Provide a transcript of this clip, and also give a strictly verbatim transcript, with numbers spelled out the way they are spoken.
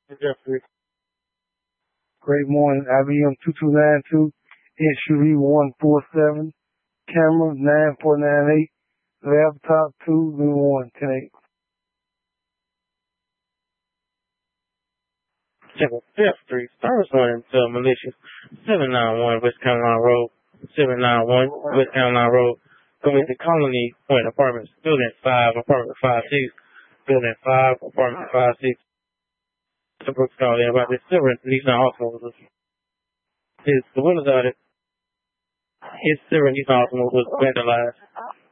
Jeffrey. Great morning. I B M two two nine two, S U V one four seven, camera nine four nine eight, laptop two one ten eight. Seven Fifth Street, Stars one to Militia, seven nine one West Carolina Road, seven nine one West Carolina Road, going to Colony Point Apartments, Building five, Apartment five six, Building five, Apartment five six. The Brooks called in about this silver Nissan Altima. His, the windows out it, his silver Nissan Altima was vandalized.